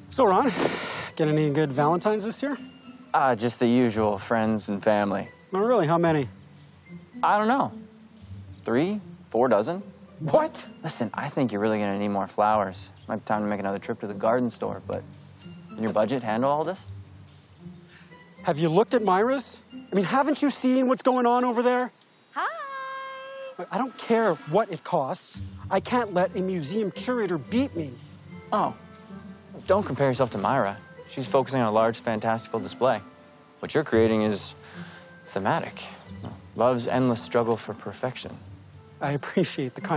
So, Ron, get any good Valentines this year? Just the usual, friends and family. Oh, really? How many? I don't know. 3, 4 dozen? What? Listen, I think you're really gonna need more flowers. Might be time to make another trip to the garden store, but can your budget handle all this? Have you looked at Myra's? I mean, haven't you seen what's going on over there? Hi. I don't care what it costs. I can't let a museum curator beat me. Oh, don't compare yourself to Myra. She's focusing on a large, fantastical display. What you're creating is thematic. Love's endless struggle for perfection. I appreciate the kind